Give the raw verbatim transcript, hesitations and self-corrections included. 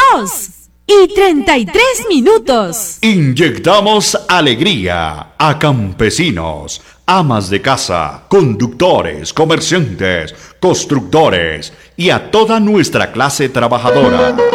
dos y treinta y tres minutos. Inyectamos alegría a campesinos, amas de casa, conductores, comerciantes, constructores y a toda nuestra clase trabajadora.